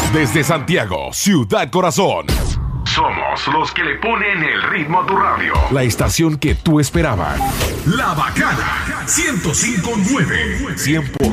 Desde Santiago, Ciudad Corazón. Somos los que le ponen el ritmo a tu radio. La estación que tú esperabas. La Bacana 105.9. 100%.